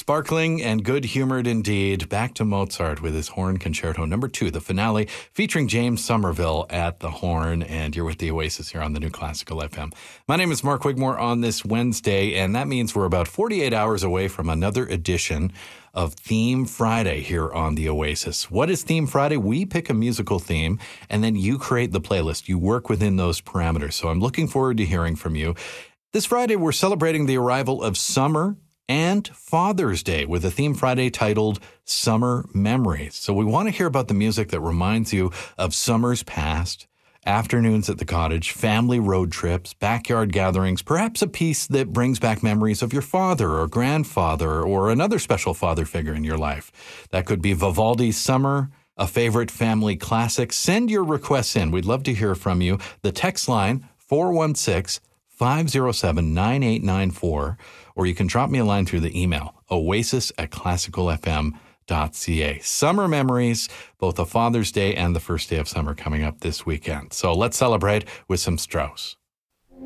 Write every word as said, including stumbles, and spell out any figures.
Sparkling and good-humored indeed. Back to Mozart with his Horn Concerto number two, the finale, featuring James Somerville at the horn. And you're with the Oasis here on the New Classical F M. My name is Mark Wigmore on this Wednesday, and that means we're about forty-eight hours away from another edition of Theme Friday here on the Oasis. What is Theme Friday? We pick a musical theme, and then you create the playlist. You work within those parameters. So I'm looking forward to hearing from you. This Friday, we're celebrating the arrival of summer and Father's Day with a Theme Friday titled Summer Memories. So we want to hear about the music that reminds you of summers past, afternoons at the cottage, family road trips, backyard gatherings, perhaps a piece that brings back memories of your father or grandfather or another special father figure in your life. That could be Vivaldi's Summer, a favorite family classic. Send your requests in. We'd love to hear from you. The text line, four one six, five oh seven, nine eight nine four, or you can drop me a line through the email, oasis at classical f m dot c a. Summer memories, both a Father's Day and the first day of summer coming up this weekend. So let's celebrate with some Strauss.